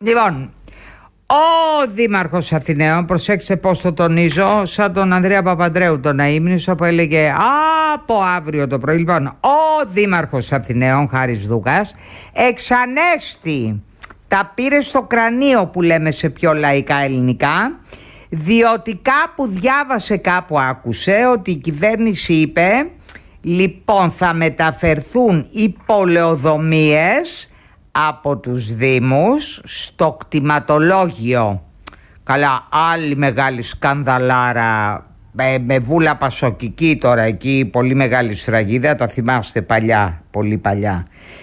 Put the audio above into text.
Λοιπόν, ο Δήμαρχος Αθηναίων, προσέξτε πώς το τονίζω, σαν τον Ανδρέα Παπαντρέου τον Αείμνησο που έλεγε από αύριο το πρωί. Λοιπόν, ο Δήμαρχος Αθηναίων, Χάρης Δούκας, εξανέστη, τα πήρε στο κρανίο που λέμε σε πιο λαϊκά ελληνικά, διότι κάπου διάβασε, κάπου άκουσε ότι η κυβέρνηση είπε, λοιπόν, θα μεταφερθούν οι πολεοδομίες από τους Δήμους στο κτηματολόγιο. Καλά, άλλη μεγάλη σκανδαλάρα με Βούλα Πασοκική τώρα εκεί, πολύ μεγάλη σφραγίδα, τα θυμάστε παλιά, πολύ παλιά.